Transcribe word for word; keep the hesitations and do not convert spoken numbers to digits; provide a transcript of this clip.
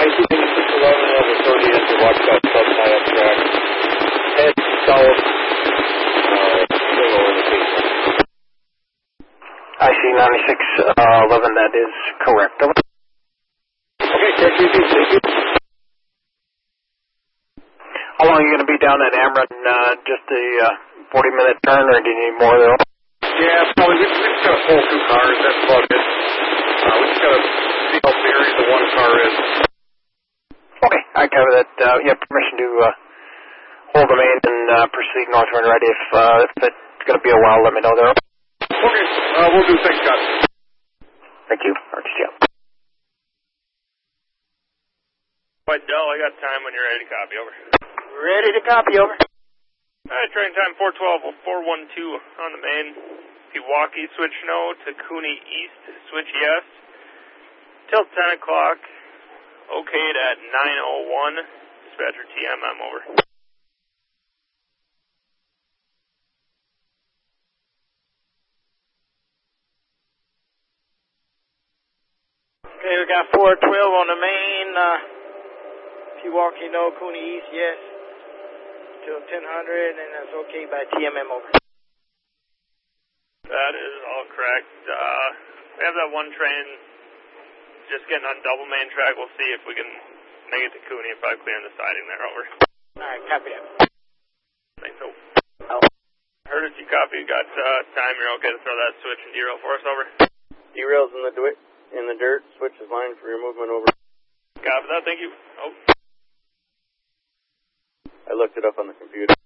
nineteen six eleven over thirty is the Watchtower Club tie-up track. Head south, uh, single indication. I see ninety-six eleven, that is correct. Over. Okay, correct, easy, thank you. How long are you going to be down at Ameren? Uh, just a uh, forty minute turn, or do you need more there? Yeah, probably. We just got to pull two cars, that's about it. Uh, we just got to see how buried the one car is. Okay, I cover that. Uh, you have permission to uh, hold the main and uh, proceed northward ready. If, uh, if it's going to be a while, let me know there. Okay, uh, we'll do. Thanks, Scott. Thank you. R T C L. White Dell, I got time when you're ready to copy, over. Ready to copy, over. Alright, train time four twelve, four one two on the main. Pewaukee, switch no. To Cooney East, switch yes. Till ten o'clock. Okayed at nine oh one. Dispatcher T M M, over. Okay, we got four twelve on the main. Uh, Pewaukee no, Cooney East, yes. Till ten hundred, and that's okay by T M M, over. That is all correct. Uh, we have that one train just getting on double main track. We'll see if we can make it to Cooney and probably clear the siding there, over. Alright, copy that. Thanks, so. Oh. Heard it, you copy. Got uh, time. You're okay to throw that switch and derail for us, over. Derail's in the, d- in the dirt. Switch is line for your movement, over. Copy that, thank you. Oh. I looked it up on the computer.